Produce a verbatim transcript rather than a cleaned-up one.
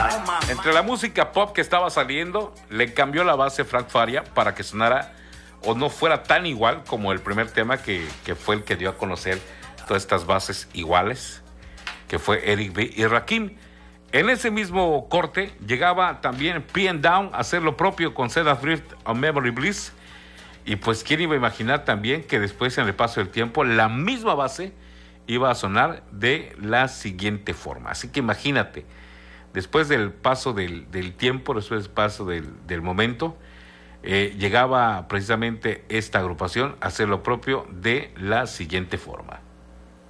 Entre la música pop que estaba saliendo, le cambió la base Frank Faria para que sonara o no fuera tan igual como el primer tema que, que fue el que dio a conocer todas estas bases iguales, que fue Eric B. y Rakim. En ese mismo corte llegaba también P and Down a hacer lo propio con Cedar Drift o Memory Bliss. Y pues quién iba a imaginar también que después en el paso del tiempo la misma base iba a sonar de la siguiente forma. Así que imagínate, después del paso del, del tiempo, después del paso del, del momento, eh, llegaba precisamente esta agrupación a hacer lo propio de la siguiente forma.